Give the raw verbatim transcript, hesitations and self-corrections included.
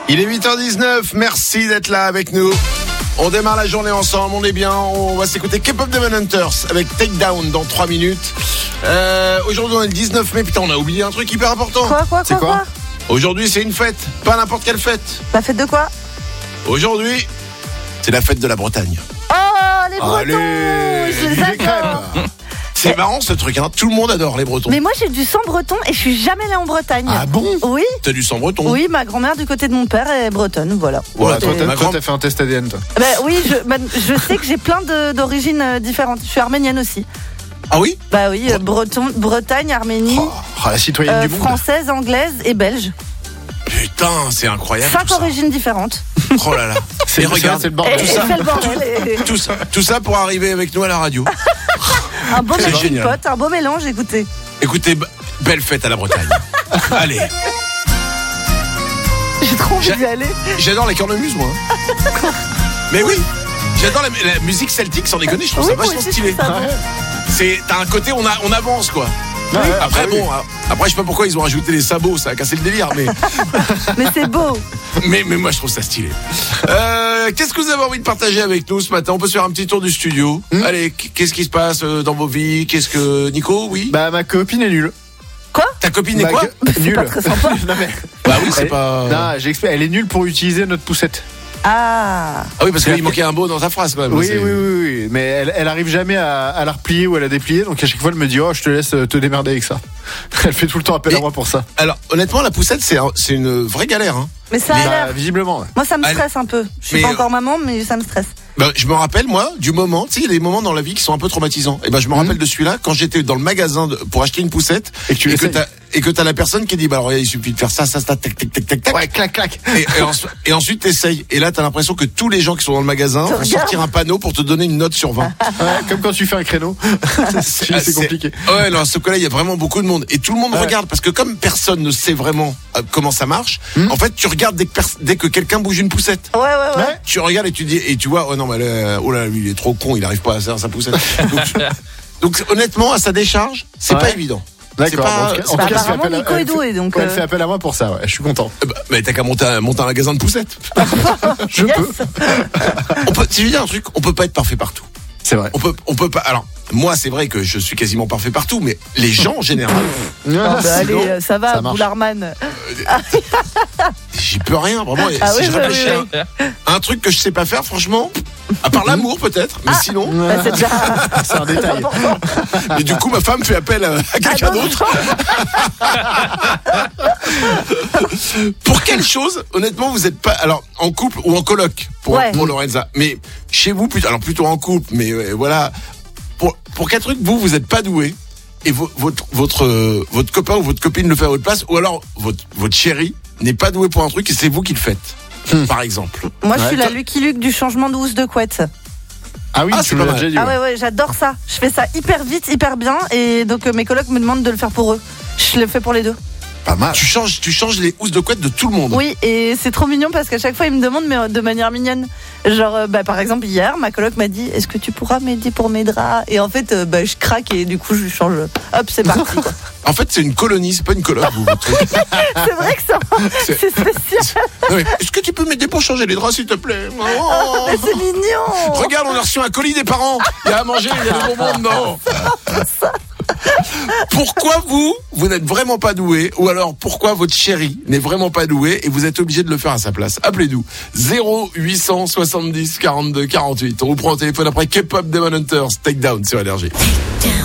Il est huit heures dix-neuf, merci d'être là avec nous. On démarre la journée ensemble, on est bien, on va s'écouter K-pop Demon Hunters avec Takedown dans trois minutes. Euh, aujourd'hui on est le dix-neuf mai, putain on a oublié un truc hyper important. Quoi, quoi, C'est quoi, quoi, quoi Aujourd'hui c'est une fête, pas n'importe quelle fête. La fête de quoi? Aujourd'hui, c'est la fête de la Bretagne. Oh, les Bretons. Allez, Je les vive les adore. crêpes. C'est marrant ce truc, hein. Tout le monde adore les Bretons. Mais moi j'ai du sang breton et je suis jamais allée en Bretagne. Ah bon? Oui. T'as du sang breton? Oui, ma grand-mère du côté de mon père est bretonne, voilà. Voilà, toi, Et- t'as, ma toi, grand- t'as fait un test A D N, toi. Bah, oui, je, bah, je sais que j'ai plein de- d'origines euh, différentes. Je suis arménienne aussi. Ah oui? Bah oui, euh, breton, Bretagne, Arménie, Oh, Oh, la citoyenne euh, du monde. française, anglaise et belge. putain, c'est incroyable. Cinq tout ça. origines différentes. Oh là là. C'est, Et c'est- regarde, c'est le Et, bordel. et ça. c'est le bordel. et- tout ça, tout ça pour arriver avec nous à la radio. Un beau C'est melting génial. pot, un beau mélange, écoutez. Écoutez, b- belle fête à la Bretagne. Allez, J'ai trop envie J'ai- d'y aller. j'adore les cornemuses, moi. Mais oui, j'adore la, la musique celtique, sans déconner, je trouve Oui, ça moi vachement aussi, je stylé. trouve ça bon. C'est, t'as un côté, on, a, on avance, quoi. Ouais, ouais, Après, bah oui. bon, hein, après, je sais pas pourquoi ils ont rajouté les sabots, ça a cassé le délire, mais, Mais c'est beau. mais, mais moi, je trouve ça stylé. Euh, qu'est-ce que vous avez envie de partager avec nous ce matin? On peut se faire un petit tour du studio. Hmm. Allez, qu'est-ce qui se passe euh, dans vos vies? Qu'est-ce que, Nico, oui? Bah, ma copine est nulle. Quoi? Ta copine est Ma quoi? gue- Nulle. pas très sympa. Non, mais. Bah oui, c'est Elle- pas. Non, j'explique. Elle est nulle pour utiliser notre poussette. Ah. Ah oui, parce qu'il manquait un mot dans ta phrase, quand même. Oui, C'est- oui, oui, oui. Mais elle, elle arrive jamais à, à la replier ou à la déplier. Donc à chaque fois, elle me dit, oh, je te laisse te démerder avec ça. Elle fait tout le temps appel Et- à moi pour ça. Alors, honnêtement, la poussette, c'est, un- c'est une vraie galère, hein. Mais ça a Bah, l'air. visiblement. ouais. Moi, ça me Allez. stresse un peu. Je suis Mais, pas euh, encore maman, mais ça me stresse. Ben, je me rappelle, moi, du moment, tu sais, il y a des moments dans la vie qui sont un peu traumatisants. Et ben, je me rappelle de celui-là, quand j'étais dans le magasin de- pour acheter une poussette. Et que tu et que l'essayes. t'as, et que t'as la personne qui dit, bah, alors, il suffit de faire ça, ça, ça, tac, tac, tac, tac, tac. Ouais, clac, clac. Et, et, ensu- et ensuite, t'essayes. Et là, t'as l'impression que tous les gens qui sont dans le magasin Te vont regardent. sortir un panneau pour te donner une note sur vingt. Ouais, comme quand tu fais un créneau. c'est, Ah, c'est compliqué. Ouais, non, ce cas-là, il y a vraiment beaucoup de monde. Et tout le monde Ouais. regarde, parce que comme personne ne sait vraiment euh, comment ça marche, Hmm. en fait, tu regardes dès que, pers- dès que quelqu'un bouge une poussette. Ouais, ouais, ouais. Ouais. Tu regardes et tu dis, et tu vois, oh non, mais là, oh là, lui, il est trop con, il arrive pas à faire sa poussette. Donc, donc, honnêtement, à sa décharge, c'est Ouais. pas évident. D'accord. pas- En tout cas, c'est en Bah, tout cas, elle fait apparemment, appel à- Nico est elle fait- doué, donc. ouais, elle euh, fait appel à moi pour ça. Ouais, je suis content. Eh ben, mais t'as qu'à monter un, monter un magasin de poussettes. Je Yes. peux. On peut, si je dis un truc, on peut pas être parfait partout. C'est vrai. On peut, on peut pas. Alors, moi, c'est vrai que je suis quasiment parfait partout, mais les gens en général, Oh, bah, allez, sinon, euh, ça va, ça marche. Boularman. j'y peux rien, vraiment. Et Ah si oui, je oui, réfléchis oui, à un truc que je sais pas faire, franchement, à part l'amour peut-être, mais sinon. Bah, c'est déjà C'est un détail. important. Et du coup, ma femme fait appel à, à quelqu'un Ah, non, d'autre. Pour quelle chose, honnêtement, vous êtes pas, alors, en couple ou en coloc, pour, Ouais. pour Lorenza. Mais chez vous, plutôt, alors plutôt en couple, mais euh, voilà. Pour, pour quel truc, vous, vous êtes pas doué, et vo- votre, votre, euh, votre copain ou votre copine le fait à votre place, ou alors votre, votre chéri n'est pas doué pour un truc et c'est vous qui le faites. Par exemple. Moi, je suis Ouais, la toi- Lucky Luke du changement de housse de couette. Ah oui, Ah, tu c'est me pas l'as mal. déjà dit. Ah ouais. ouais, ouais, j'adore ça. Je fais ça hyper vite, hyper bien. Et donc, euh, mes colocs me demandent de le faire pour eux. Je le fais pour les deux. Pas mal. Tu changes, tu changes les housses de couette de tout le monde. Oui, et c'est trop mignon parce qu'à chaque fois, ils me demandent, mais de manière mignonne. Genre, euh, bah, par exemple, hier, ma coloc m'a dit, est-ce que tu pourras m'aider pour mes draps? Et en fait, euh, bah, je craque et du coup, je change. Hop, c'est parti. quoi. En fait, c'est une colonie, c'est pas une coloc, vous, votre truc. C'est vrai que ça, C'est- c'est spécial. Non, mais Est-ce que tu peux m'aider pour changer les draps, s'il te plaît? Oh. Mais c'est mignon. Regarde, on a reçu un colis des parents. Il y a à manger, il y a des bonbons dedans. Pourquoi vous, vous n'êtes vraiment pas doué, ou alors pourquoi votre chéri n'est vraiment pas doué et vous êtes obligé de le faire à sa place? Appelez-nous zéro huit cent soixante-dix quarante-deux quarante-huit. On vous prend au téléphone après K-pop Demon Hunters Takedown sur Énergie.